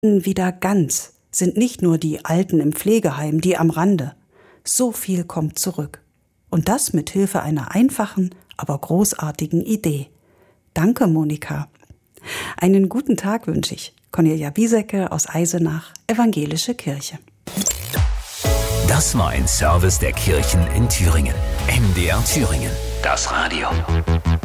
Wieder ganz sind nicht nur die Alten im Pflegeheim, die am Rande. So viel kommt zurück. Und das mit Hilfe einer einfachen, aber großartigen Idee. Danke, Monika. Einen guten Tag wünsche ich. Cornelia Biesecke aus Eisenach, Evangelische Kirche. Das war ein Service der Kirchen in Thüringen. MDR Thüringen. Das Radio.